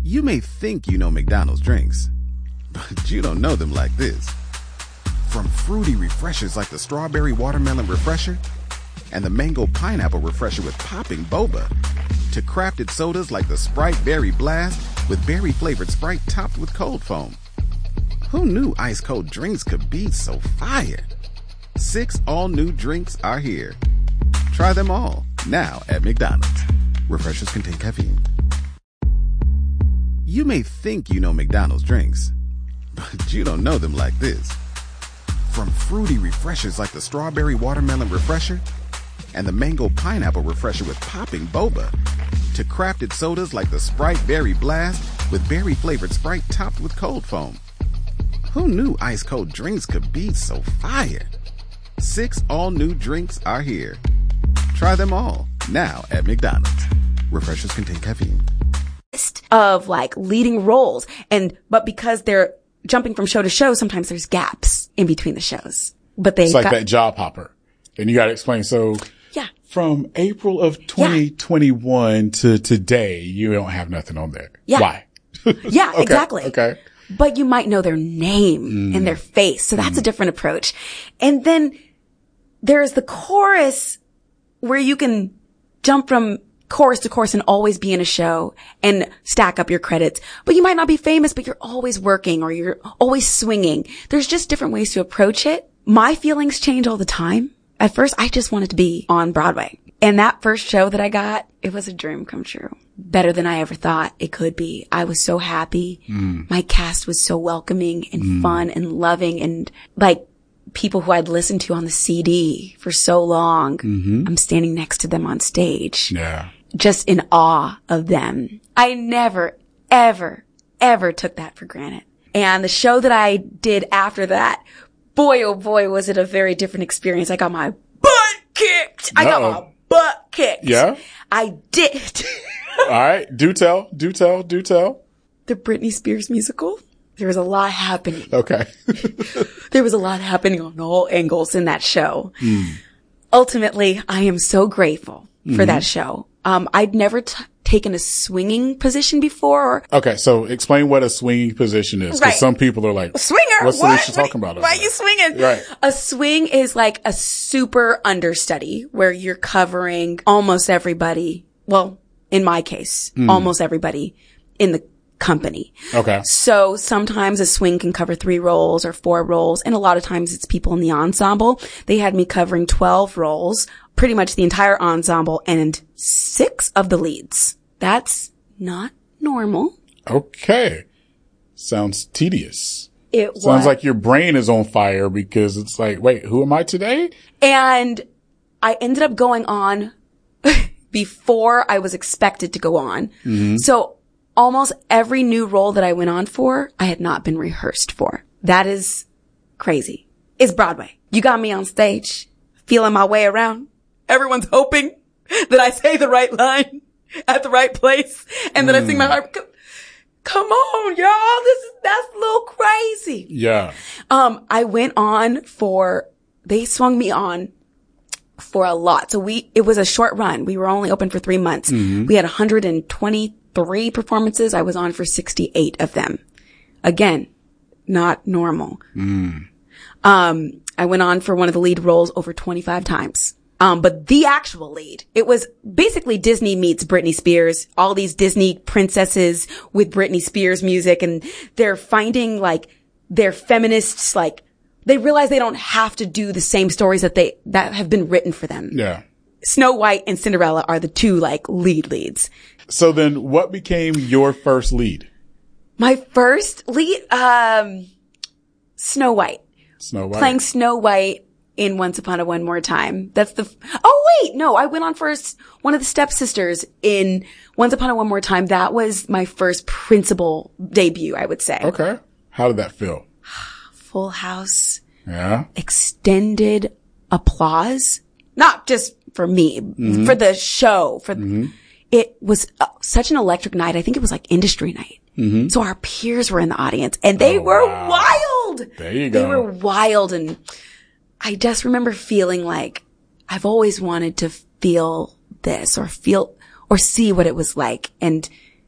You may think you know McDonald's drinks, but you don't know them like this. From fruity refreshers like the Strawberry Watermelon Refresher and the Mango Pineapple Refresher with popping boba, to crafted sodas like the Sprite Berry Blast with berry-flavored Sprite topped with cold foam. Who knew ice-cold drinks could be so fire? 6 all-new drinks are here. Try them all, now at McDonald's. Refreshers contain caffeine. You may think you know McDonald's drinks, but you don't know them like this. From fruity refreshers like the Strawberry Watermelon Refresher and the Mango Pineapple Refresher with popping boba, to crafted sodas like the Sprite Berry Blast with berry-flavored Sprite topped with cold foam. Who knew ice-cold drinks could be so fire? 6 all-new drinks are here. Try them all, now at McDonald's. Refreshers contain caffeine. Of like leading roles, but because they're jumping from show to show, sometimes there's gaps in between the shows. But it's like that job hopper, and you got to explain. So yeah, from April of 2021 to today, you don't have nothing on there. Yeah. Why? Yeah, okay. Exactly. Okay. But you might know their name and their face, so that's a different approach. And then there's the chorus where you can jump from chorus to chorus and always be in a show and stack up your credits. But you might not be famous, but you're always working or you're always swinging. There's just different ways to approach it. My feelings change all the time. At first, I just wanted to be on Broadway. And that first show that I got, it was a dream come true. Better than I ever thought it could be. I was so happy. My cast was so welcoming and fun and loving, and like people who I'd listened to on the CD for so long. I'm standing next to them on stage. Yeah. Just in awe of them. I never, ever, ever took that for granted. And the show that I did after that, boy, oh boy, was it a very different experience. I got my butt kicked. I got my butt kicked. Yeah? I did. All right. Do tell. The Britney Spears musical. There was a lot happening. Okay. There was a lot happening on all angles in that show. Ultimately, I am so grateful for that show. I'd never taken a swinging position before. Okay, so explain what a swinging position is. Because some people are like, swinger? What's Alicia talking about? Why are you swinging? Right. A swing is like a super understudy where you're covering almost everybody. Well, in my case, almost everybody in the company. Okay. So sometimes a swing can cover 3 roles or 4 roles. And a lot of times it's people in the ensemble. They had me covering 12 roles, pretty much the entire ensemble, and 6 of the leads. That's not normal. Okay. Sounds tedious. It was. Sounds like your brain is on fire because it's like, wait, who am I today? And I ended up going on before I was expected to go on. So almost every new role that I went on for, I had not been rehearsed for. That is crazy. It's Broadway. You got me on stage, feeling my way around. Everyone's hoping that I say the right line at the right place and that I sing my heart. Come on, y'all. That's a little crazy. Yeah. I went on they swung me on for a lot. So it was a short run. We were only open for 3 months. We had 123 performances. I was on for 68 of them. Again, not normal. I went on for one of the lead roles over 25 times. But the actual lead, it was basically Disney meets Britney Spears, all these Disney princesses with Britney Spears music, and they're finding like they're feminists, like they realize they don't have to do the same stories that have been written for them. Yeah. Snow White and Cinderella are the 2 like leads. So then what became your first lead? My first lead, Snow White. Playing Snow White in Once Upon a One More Time. I went on first one of the stepsisters in Once Upon a One More Time. That was my first principal debut, I would say. Okay. How did that feel? Full house. Yeah. Extended applause. Not just for me, for the show, it was such an electric night. I think it was like industry night. So our peers were in the audience and they were wild. There you go. They were wild. And I just remember feeling like I've always wanted to feel this or see what it was like. And